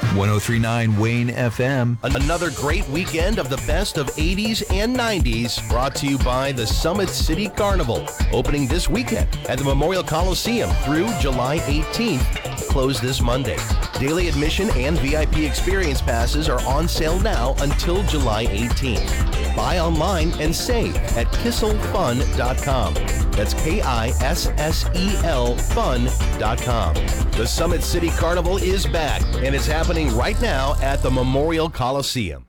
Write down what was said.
1039 Wayne FM. Another great weekend of the best of 80s and 90s, brought to you by the Summit City Carnival, opening this weekend at the Memorial Coliseum through July 18th, closed this Monday. Daily admission and VIP experience passes are on sale now until July 18th. Buy online and save at kisselfun.com. That's KISSEL fun.com. The Summit City Carnival is back, and it's happening right now at the Memorial Coliseum.